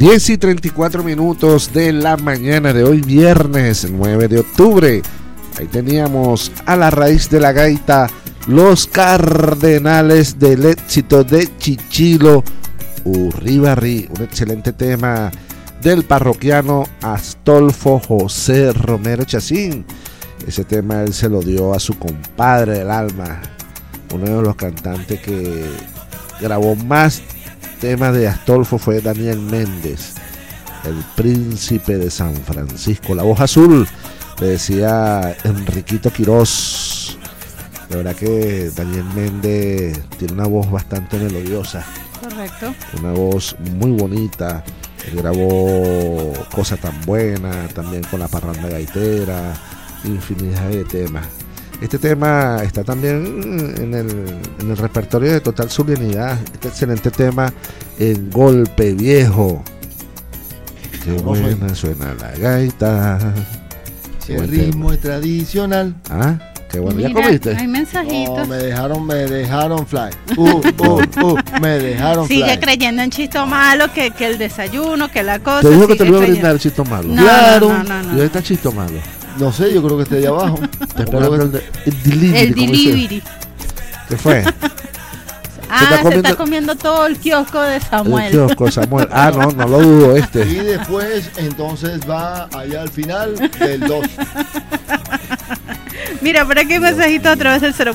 10:34 de la mañana de hoy, viernes 9 de octubre. Ahí teníamos a la raíz de la gaita los Cardenales del Éxito de Chichilo Urribarri, un excelente tema del parroquiano Astolfo José Romero Chacín. Ese tema él se lo dio a su compadre del alma, uno de los cantantes que grabó más temas de Astolfo fue Daniel Méndez, el príncipe de San Francisco, la voz azul, le decía Enriquito Quirós. La verdad que Daniel Méndez tiene una voz bastante melodiosa. Correcto. Una voz muy bonita. Él grabó Cosa Tan Buena, también con La Parranda Gaitera, infinidad de temas. Este tema está también en el repertorio de Total Zulianidad. Este excelente tema, El Golpe Viejo. Qué buena suena la gaita. El ritmo es tradicional. Ah, qué bueno. Mira, ¿Ya comiste? hay mensajitos. No, me dejaron fly. Me dejaron fly. Sigue creyendo en Chisto Malo, que el desayuno, que la cosa. Te dijo que te lo iba a creyendo. brindar el Chisto Malo. No, Claro. ¿Y ahí está Chisto Malo? No sé, yo creo que esté ahí abajo. Te esperando el delivery. El como dice. delivery. ¿Qué fue? Se está comiendo todo el kiosco de Samuel. El kiosco, Samuel. Ah, no lo dudo Y después, entonces va allá al final del 2. Mira, por aquí un mensajito a través del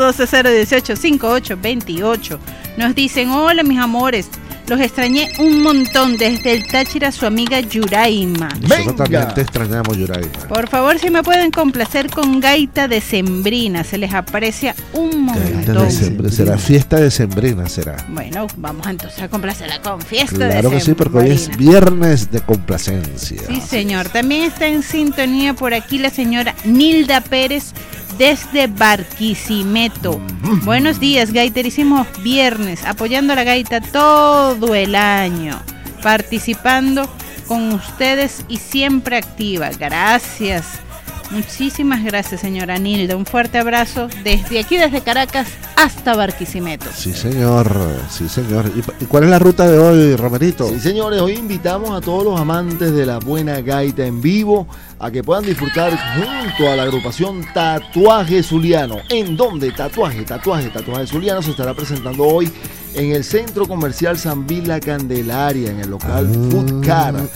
0412-018-5828. Nos dicen, hola mis amores, los extrañé un montón desde el Táchira, su amiga Yuraima. Nosotros también te extrañamos, Yuraima. Por favor, si me pueden complacer con gaita decembrina, se les aprecia un Gaita montón. decembrina, será fiesta decembrina, será. Bueno, vamos entonces a complacerla con fiesta Claro que decembrina. sí, porque hoy es viernes de complacencia. Sí, señor. También está en sintonía por aquí la señora Nilda Pérez desde Barquisimeto. Buenos días, gaiterísimos viernes, apoyando a la gaita todo el año, participando con ustedes y siempre activa. Gracias. Muchísimas gracias, señora Nilda. Un fuerte abrazo desde aquí, desde Caracas hasta Barquisimeto. Sí, señor. Sí, señor. ¿Y cuál es la ruta de hoy, Romerito? Sí, señores, hoy invitamos a todos los amantes de la buena gaita en vivo a que puedan disfrutar junto a la agrupación Tatuaje Zuliano. ¿En dónde? Tatuaje Zuliano se estará presentando hoy en el Centro Comercial San Vila Candelaria, en el local Food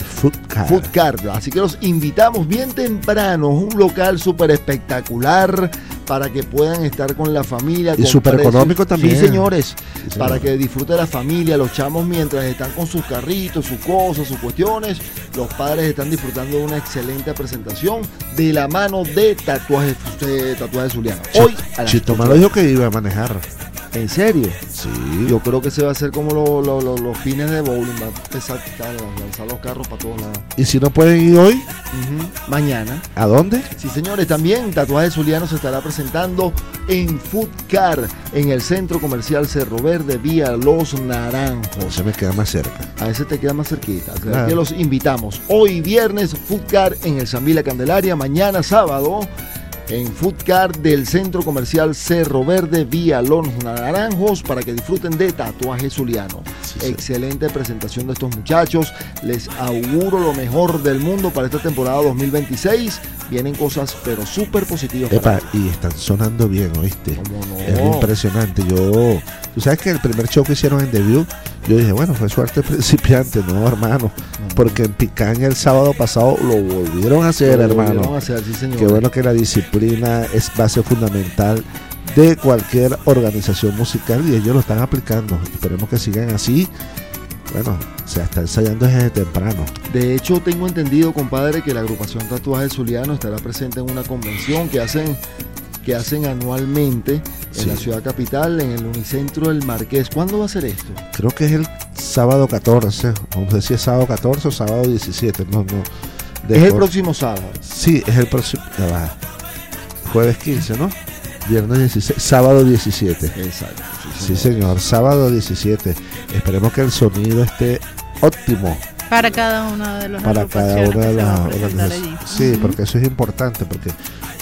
Car. Así que los invitamos bien temprano, un local súper espectacular para que puedan estar con la familia. Y súper económico también. Sí, señores, Sí, para señor. que disfrute la familia, los chamos mientras están con sus carritos, sus cosas, sus cuestiones, los padres están disfrutando de una excelente presentación de la mano de Tatuaje Zuliano. Hoy a las Chito 8. Malo dijo que iba a manejar. ¿En serio? Sí. Yo creo que se va a hacer como los fines de bowling, va a empezar a lanzar los carros para todos lados. ¿Y si no pueden ir hoy? Mañana. ¿A dónde? Sí, señores, también Tatuaje Zuliano se estará presentando en Food Car, en el Centro Comercial Cerro Verde, vía Los Naranjos. Se me queda más cerca. A ese te queda más cerquita. Así Claro. que los invitamos. Hoy viernes, Food Car en el San Vila Candelaria. Mañana sábado, en Food Car del Centro Comercial Cerro Verde, vía Los Naranjos, para que disfruten de Tatuaje Zuliano. Sí, sí. Excelente presentación de estos muchachos. Les auguro lo mejor del mundo para esta temporada 2026. Vienen cosas pero súper positivas. Epa, y están sonando bien, ¿oíste? ¿Cómo no? Es impresionante. Tú sabes que el primer show que hicieron en debut, yo dije, bueno, fue suerte principiante, no, hermano. Porque en Picaña el sábado pasado lo volvieron a hacer, hermano. Sí, señor. Qué bueno que la disciplina es base fundamental de cualquier organización musical y ellos lo están aplicando. Esperemos que sigan así. Bueno, se está ensayando desde temprano. De hecho, tengo entendido, compadre, que la agrupación Tatuaje Zuliano estará presente en una convención que hacen anualmente en la ciudad capital, en el Unicentro del Marqués. ¿Cuándo va a ser esto? Creo que es el sábado 14, no sé si es sábado 14 o sábado 17, no. Es el próximo sábado. Sí, es el próximo, ya va. Jueves 15, ¿no? Viernes 16, sábado 17. Exacto. Sí, señor, sábado 17. Esperemos que el sonido esté óptimo Para cada una de los para cada una de las organizaciones. organizaciones. Sí, porque eso es importante, porque